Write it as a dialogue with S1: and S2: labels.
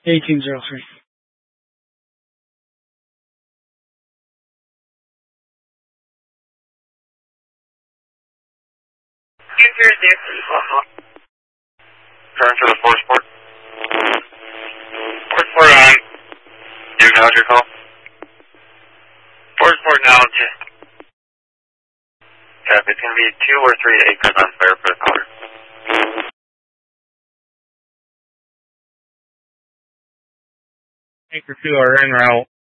S1: 1803.
S2: Turn to the force port. Force port on. You acknowledge your call? Force port now. Yeah, it's going to be 2 or 3 acres on fire for the color.
S1: Acre 2 are en route.